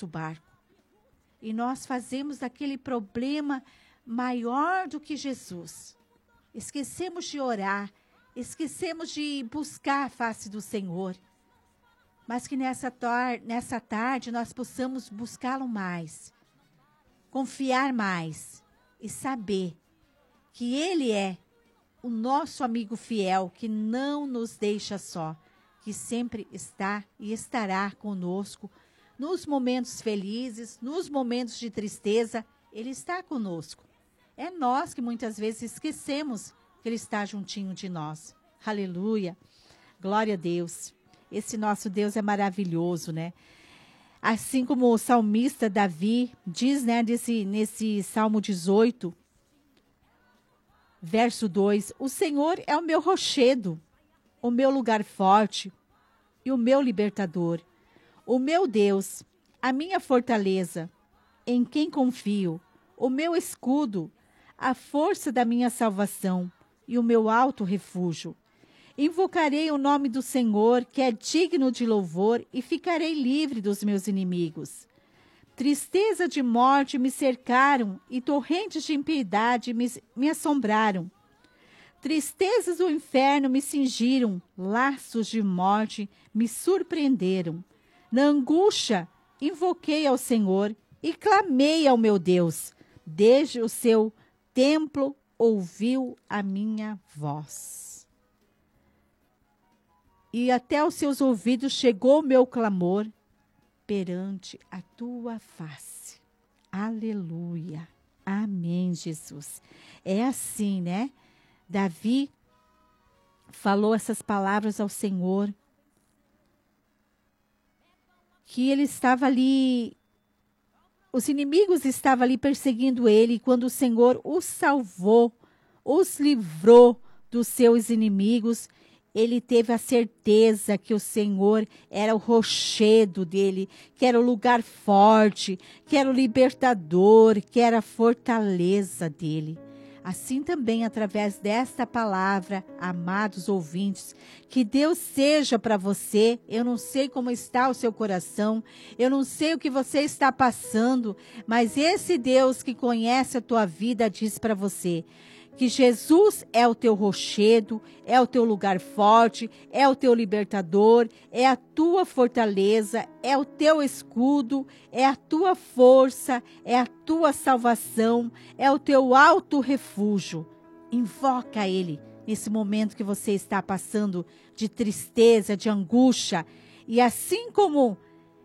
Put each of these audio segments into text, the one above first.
nosso barco. E nós fazemos daquele problema maior do que Jesus. Esquecemos de orar, esquecemos de buscar a face do Senhor. Mas que nessa tarde nós possamos buscá-lo mais, confiar mais e saber que Ele é o nosso amigo fiel, que não nos deixa só, que sempre está e estará conosco nos momentos felizes, nos momentos de tristeza. Ele está conosco. É nós que muitas vezes esquecemos que Ele está juntinho de nós. Aleluia. Glória a Deus. Esse nosso Deus é maravilhoso, né? Assim como o salmista Davi diz, né, nesse Salmo 18, verso 2, o Senhor é o meu rochedo, o meu lugar forte e o meu libertador, o meu Deus, a minha fortaleza, em quem confio, o meu escudo, a força da minha salvação e o meu alto refúgio. Invocarei o nome do Senhor, que é digno de louvor, e ficarei livre dos meus inimigos. Tristeza de morte me cercaram e torrentes de impiedade me assombraram. Tristezas do inferno me cingiram, laços de morte me surpreenderam. Na angústia, invoquei ao Senhor e clamei ao meu Deus. Desde o seu templo ouviu a minha voz. E até os seus ouvidos chegou o meu clamor perante a tua face. Aleluia. Amém, Jesus. É assim, né? Davi falou essas palavras ao Senhor, que ele estava ali, os inimigos estavam ali perseguindo ele, e quando o Senhor os salvou, os livrou dos seus inimigos, ele teve a certeza que o Senhor era o rochedo dele, que era o lugar forte, que era o libertador, que era a fortaleza dele. Assim também, através desta palavra, amados ouvintes, que Deus seja para você. Eu não sei como está o seu coração, eu não sei o que você está passando, mas esse Deus que conhece a tua vida diz para você que Jesus é o teu rochedo, é o teu lugar forte, é o teu libertador, é a tua fortaleza, é o teu escudo, é a tua força, é a tua salvação, é o teu alto refúgio. Invoca Ele nesse momento que você está passando de tristeza, de angústia. E assim como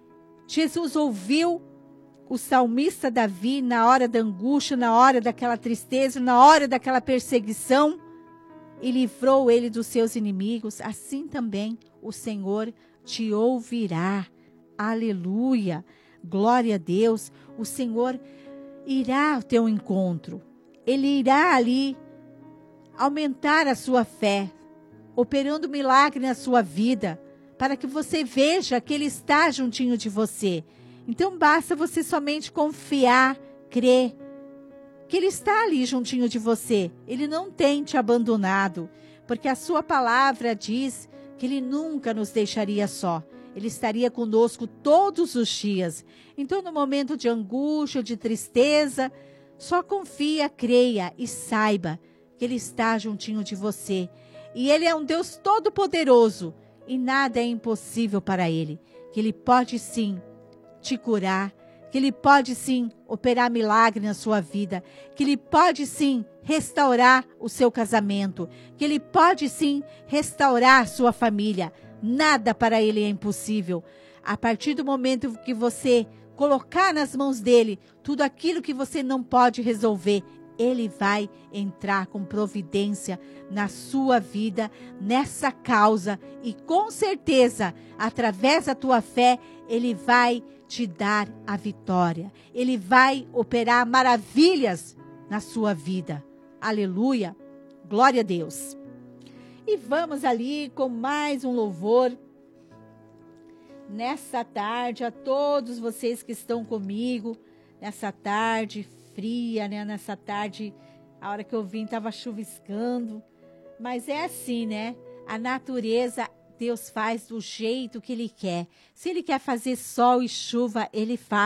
Jesus ouviu o salmista Davi, na hora da angústia, na hora daquela tristeza, na hora daquela perseguição, e livrou ele dos seus inimigos, assim também o Senhor te ouvirá. Aleluia! Glória a Deus! O Senhor irá ao teu encontro. Ele irá ali aumentar a sua fé, operando milagre na sua vida, para que você veja que Ele está juntinho de você. Então, basta você somente confiar, crer, que Ele está ali juntinho de você. Ele não tem te abandonado, porque a sua palavra diz que Ele nunca nos deixaria só. Ele estaria conosco todos os dias. Então, no momento de angústia, de tristeza, só confia, creia e saiba que Ele está juntinho de você. E Ele é um Deus todo-poderoso e nada é impossível para Ele. Que Ele pode sim te curar, que Ele pode sim operar milagre na sua vida, que Ele pode sim restaurar o seu casamento, que Ele pode sim restaurar a sua família. Nada para Ele é impossível. A partir do momento que você colocar nas mãos dEle tudo aquilo que você não pode resolver, Ele vai entrar com providência na sua vida, nessa causa, e com certeza, através da tua fé, Ele vai te dar a vitória. Ele vai operar maravilhas na sua vida. Aleluia! Glória a Deus! E vamos ali com mais um louvor nessa tarde, a todos vocês que estão comigo, nessa tarde fria, né? Nessa tarde, a hora que eu vim estava chuviscando, mas é assim, né? A natureza, Deus faz do jeito que Ele quer. Se Ele quer fazer sol e chuva, Ele faz.